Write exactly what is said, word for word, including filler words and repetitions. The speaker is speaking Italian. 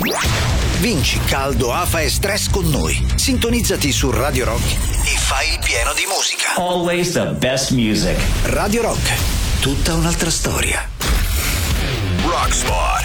Vinci caldo, afa e stress con noi. Sintonizzati su Radio Rock e fai il pieno di musica. Always the best music. Radio Rock, tutta un'altra storia. Rock Spot.